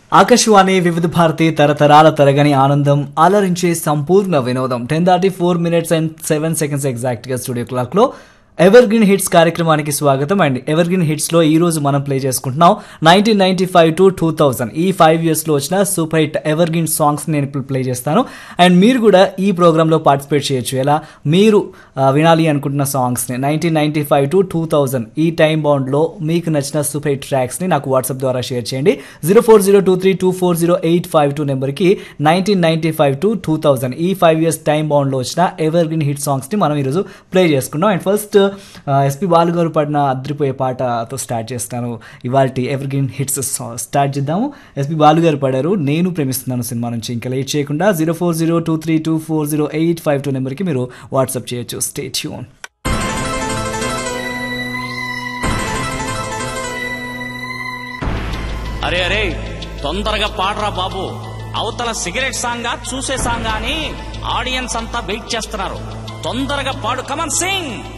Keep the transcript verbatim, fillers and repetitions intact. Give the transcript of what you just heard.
ఆకాశవాణి వివిధ భారతి తరతరాల తరగని ఆనందం అలరించే సంపూర్ణ వినోదం. Ten thirty four minutes and seven seconds exact గా స్టూడియో క్లాక్ లో ఎవర్ గ్రీన్ హిట్స్ కార్యక్రమానికి స్వాగతం. అండ్ ఎవర్ గ్రీన్ హిట్స్ లో ఈ రోజు మనం ప్లే చేసుకుంటున్నాం nineteen ninety five to two thousand ఈ ఫైవ్ ఇయర్స్ లో వచ్చిన super hit ever green songs నేను ఇప్పుడు ప్లే చేస్తాను. అండ్ మీరు కూడా ఈ ప్రోగ్రామ్ లో పార్టిసిపేట్ చేయొచ్చు. ఎలా మీరు ఆ, వినాలి అనుకుంటున్న సాంగ్స్ ని nineteen ninety five to two thousand ఈ టైం బౌండ్ లో మీకు నచ్చిన సూపర్ హిట్ ట్రాక్స్ ని నాకు వాట్సాప్ ద్వారా షేర్ చేయండి. Zero four zero two three two four zero eight five two number కి nineteen ninety five to two thousand ఈ ఫైవ్ ఇయర్స్ టైం బౌండ్ లో వచ్చిన ఎవర్ గ్రీన్ హిట్ సాంగ్స్ ని మనం ఈరోజు ప్లే చేసుకున్నాం. అండ్ ఫస్ట్ ఎస్పి బాలు గారు పాడిన అద్రిపోయే పాటతో స్టార్ట్ చేస్తాను. ఇవాళ ఎవర్ గ్రీన్ హిట్స్ స్టార్ట్ చేద్దాము. ఎస్పి బాలు గారు పాడారు నేను ప్రేమిస్తున్నాను సినిమా నుంచి. ఇంకా లేట్ చేయకుండా zero four zero two three two four zero eight five two నెంబర్కి మీరు వాట్సాప్ చేయొచ్చు. Stay tune. అరే అరే తొందరగా పాడరా బాబు, అవతల సిగరెట్ సాంగా చూసే సాంగా అని ఆడియన్స్ అంతా వెయిట్ చేస్తున్నారు. తొందరగా పాడు, కమన్ సింగ్.